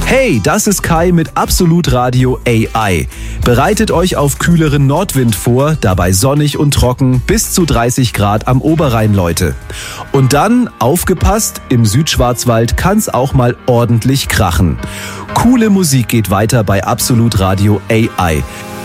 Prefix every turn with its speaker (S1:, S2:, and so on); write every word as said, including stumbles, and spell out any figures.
S1: Hey, das ist Kai mit Absolut Radio A I. Bereitet euch auf kühleren Nordwind vor, dabei sonnig und trocken, bis zu dreißig Grad am Oberrhein, Leute. Und dann, aufgepasst, im Südschwarzwald kann's auch mal ordentlich krachen. Coole Musik geht weiter bei Absolut Radio A I.